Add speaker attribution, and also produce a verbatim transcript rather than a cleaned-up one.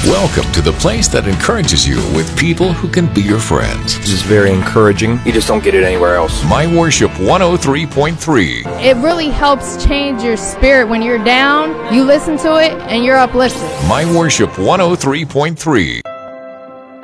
Speaker 1: Welcome to the place that encourages you with people who can be your friends.
Speaker 2: This is very encouraging. You just don't get it anywhere else.
Speaker 1: My Worship one oh three point three.
Speaker 3: It really helps change your spirit. When you're down, you listen to it and you're uplifted.
Speaker 1: My Worship one oh three point three.